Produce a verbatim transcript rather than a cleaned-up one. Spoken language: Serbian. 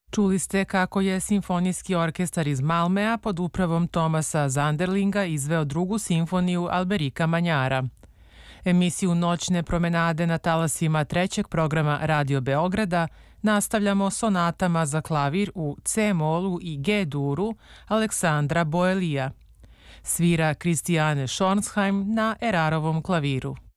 Čuli ste kako je Simfonijski orkestar iz Malmea pod upravom Tomasa Zanderlinga izveo drugu simfoniju Alberika Manjara. Emisiju Noćne promenade na talasima trećeg programa Radio Beograda nastavljamo sonatama za klavir u C-molu i G-duru Aleksandra Boelija. Svira Kristijane Schornsheim na Erarovom klaviru.